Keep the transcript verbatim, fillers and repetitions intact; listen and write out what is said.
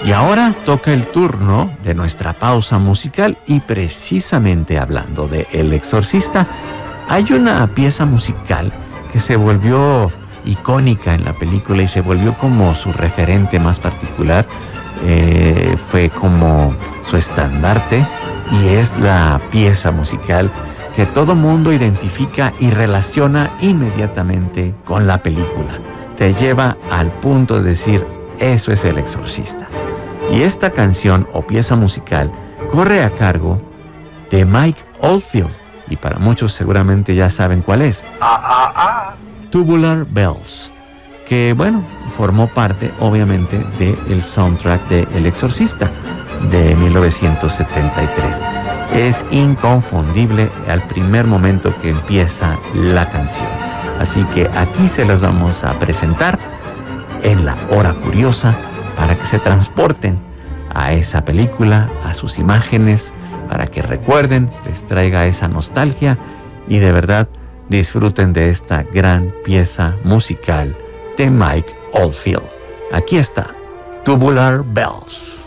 Y ahora toca el turno de nuestra pausa musical y precisamente hablando de El Exorcista, hay una pieza musical que se volvió icónica en la película y se volvió como su referente más particular, eh, fue como su estandarte y es la pieza musical que todo mundo identifica y relaciona inmediatamente con la película. Te lleva al punto de decir, eso es El Exorcista. Y esta canción o pieza musical corre a cargo de Mike Oldfield. Y para muchos seguramente ya saben cuál es. Ah, ah, ah. Tubular Bells. Que bueno, formó parte obviamente del soundtrack de El Exorcista de mil novecientos setenta y tres. Es inconfundible al primer momento que empieza la canción. Así que aquí se las vamos a presentar en la hora curiosa, para que se transporten a esa película, a sus imágenes, para que recuerden, les traiga esa nostalgia y de verdad disfruten de esta gran pieza musical de Mike Oldfield. Aquí está, Tubular Bells.